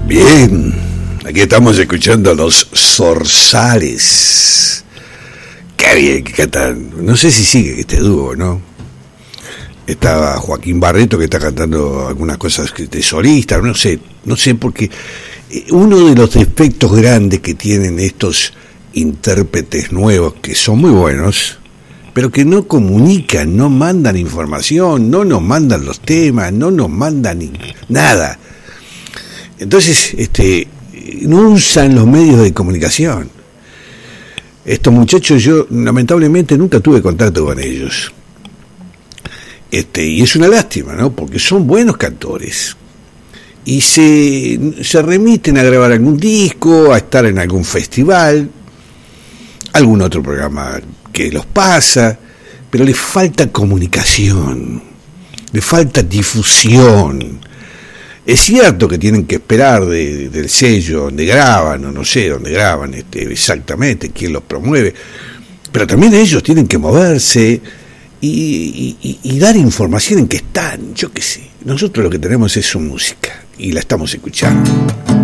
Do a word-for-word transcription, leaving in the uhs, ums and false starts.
Bien, aquí estamos escuchando a los Zorzales. Qué bien que cantan. No sé si sigue este dúo, ¿no? Estaba Joaquín Barreto, que está cantando algunas cosas de solista, no sé, no sé, porque uno de los defectos grandes que tienen estos intérpretes nuevos, que son muy buenos, pero que no comunican, no mandan información, no nos mandan los temas, no nos mandan ni nada. Entonces, este, no usan los medios de comunicación. Estos muchachos, yo lamentablemente nunca tuve contacto con ellos. Este, y es una lástima, ¿no? Porque son buenos cantores. Y se, se remiten a grabar algún disco, a estar en algún festival, algún otro programa que los pasa, pero les falta comunicación, les falta difusión. Es cierto que tienen que esperar de, del sello donde graban, o no sé dónde graban este, exactamente, quién los promueve, pero también ellos tienen que moverse y, y, y dar información en que están, yo qué sé. Nosotros lo que tenemos es su música y la estamos escuchando.